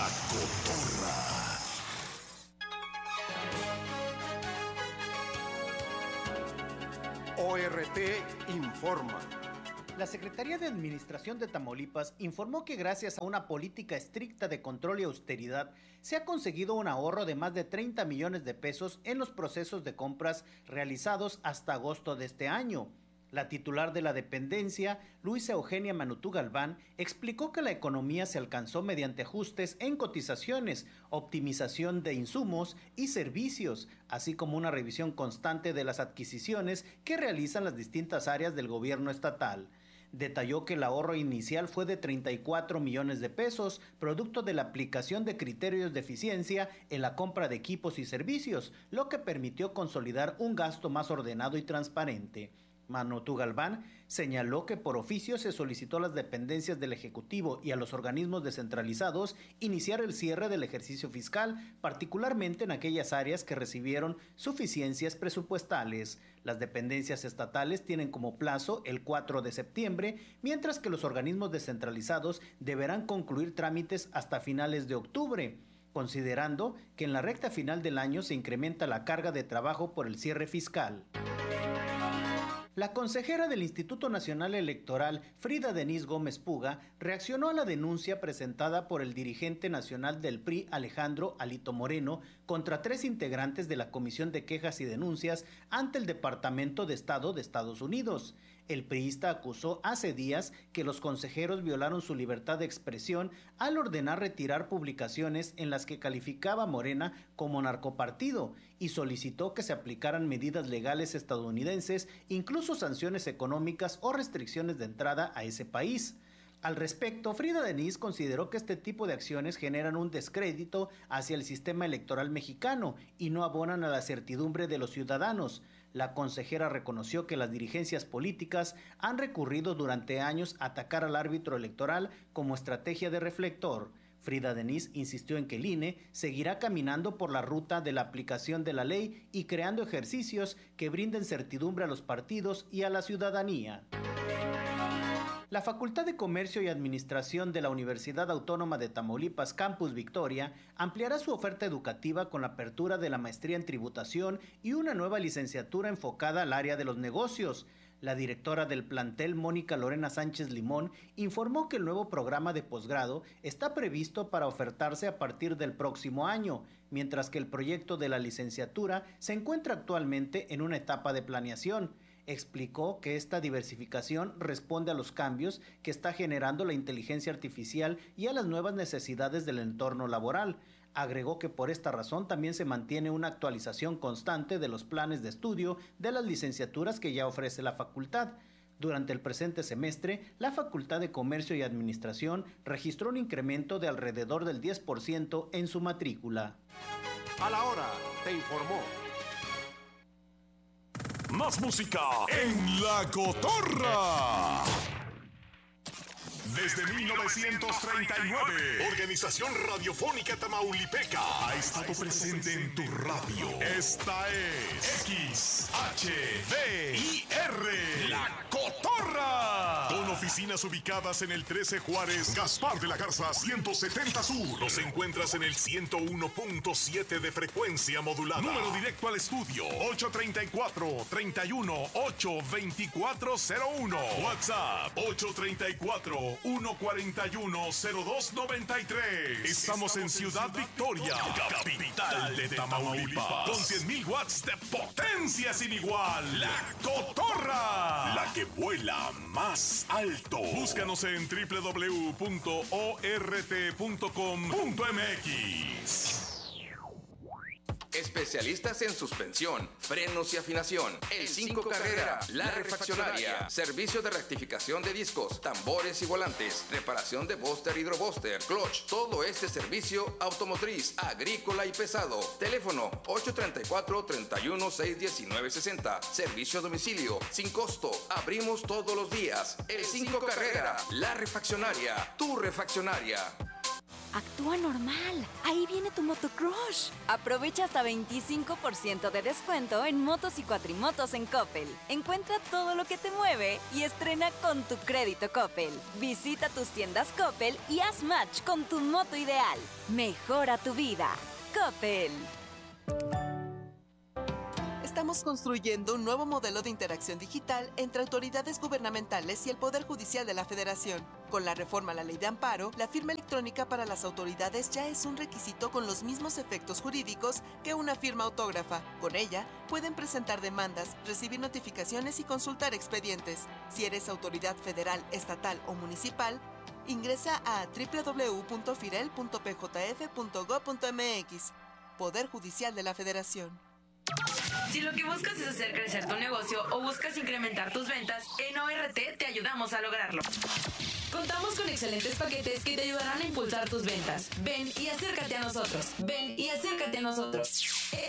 La Cotorra. ORT informa. La Secretaría de Administración de Tamaulipas informó que gracias a una política estricta de control y austeridad se ha conseguido un ahorro de más de 30 millones de pesos en los procesos de compras realizados hasta agosto de este año. La titular de la dependencia, Luisa Eugenia Manutú Galván, explicó que la economía se alcanzó mediante ajustes en cotizaciones, optimización de insumos y servicios, así como una revisión constante de las adquisiciones que realizan las distintas áreas del gobierno estatal. Detalló que el ahorro inicial fue de 34 millones de pesos, producto de la aplicación de criterios de eficiencia en la compra de equipos y servicios, lo que permitió consolidar un gasto más ordenado y transparente. Manutú Galván señaló que por oficio se solicitó a las dependencias del Ejecutivo y a los organismos descentralizados iniciar el cierre del ejercicio fiscal, particularmente en aquellas áreas que recibieron suficiencias presupuestales. Las dependencias estatales tienen como plazo el 4 de septiembre, mientras que los organismos descentralizados deberán concluir trámites hasta finales de octubre, considerando que en la recta final del año se incrementa la carga de trabajo por el cierre fiscal. La consejera del Instituto Nacional Electoral, Frida Denise Gómez Puga, reaccionó a la denuncia presentada por el dirigente nacional del PRI, Alejandro Alito Moreno, contra 3 integrantes de la Comisión de Quejas y Denuncias ante el Departamento de Estado de Estados Unidos. El priista acusó hace días que los consejeros violaron su libertad de expresión al ordenar retirar publicaciones en las que calificaba a Morena como narcopartido y solicitó que se aplicaran medidas legales estadounidenses, incluso sanciones económicas o restricciones de entrada a ese país. Al respecto, Frida Denise consideró que este tipo de acciones generan un descrédito hacia el sistema electoral mexicano y no abonan a la certidumbre de los ciudadanos. La consejera reconoció que las dirigencias políticas han recurrido durante años a atacar al árbitro electoral como estrategia de reflector. Frida Denise insistió en que el INE seguirá caminando por la ruta de la aplicación de la ley y creando ejercicios que brinden certidumbre a los partidos y a la ciudadanía. La Facultad de Comercio y Administración de la Universidad Autónoma de Tamaulipas, Campus Victoria, ampliará su oferta educativa con la apertura de la maestría en tributación y una nueva licenciatura enfocada al área de los negocios. La directora del plantel, Mónica Lorena Sánchez Limón, informó que el nuevo programa de posgrado está previsto para ofertarse a partir del próximo año, mientras que el proyecto de la licenciatura se encuentra actualmente en una etapa de planeación. Explicó que esta diversificación responde a los cambios que está generando la inteligencia artificial y a las nuevas necesidades del entorno laboral. Agregó que por esta razón también se mantiene una actualización constante de los planes de estudio de las licenciaturas que ya ofrece la facultad. Durante el presente semestre, la Facultad de Comercio y Administración registró un incremento de alrededor del 10% en su matrícula. A la hora, te informó. Más música en La Cotorra. Desde 1939, Organización Radiofónica Tamaulipeca ha estado presente en tu radio. Esta es XHDIR, La Cotorra. Con oficinas ubicadas en el 13 Juárez, Gaspar de la Garza 170 Sur. Nos encuentras en el 101.7 de frecuencia modulada. Número directo al estudio 834-31-82401. WhatsApp 834-141-0293. Estamos en Ciudad Victoria, capital de Tamaulipas, con 100,000 watts de potencia sin igual. La Cotorra, la que vuela más alto. Búscanos en www.ort.com.mx. Especialistas en suspensión, frenos y afinación. El 5 Carrera, La Refaccionaria. Servicio de rectificación de discos, tambores y volantes. Reparación de booster, hidrobuster, clutch. Todo este servicio automotriz, agrícola y pesado. Teléfono 834-31-619-60. Servicio a domicilio, sin costo. Abrimos todos los días. El 5 Carrera, La Refaccionaria. Tu refaccionaria. actúa normal. Ahí viene tu motocrush. Aprovecha hasta 25% de descuento en motos y cuatrimotos en Coppel. Encuentra todo lo que te mueve y estrena con tu crédito Coppel. Visita tus tiendas Coppel y haz match con tu moto ideal. Mejora tu vida. Coppel. Estamos construyendo un nuevo modelo de interacción digital entre autoridades gubernamentales y el Poder Judicial de la Federación. Con la reforma a la Ley de Amparo, la firma electrónica para las autoridades ya es un requisito con los mismos efectos jurídicos que una firma autógrafa. Con ella, pueden presentar demandas, recibir notificaciones y consultar expedientes. Si eres autoridad federal, estatal o municipal, ingresa a www.firel.pjf.gov.mx. Poder Judicial de la Federación. Si lo que buscas es hacer crecer tu negocio o buscas incrementar tus ventas, en ORT te ayudamos a lograrlo. Contamos con excelentes paquetes que te ayudarán a impulsar tus ventas. Ven y acércate a nosotros. Ven y acércate a nosotros.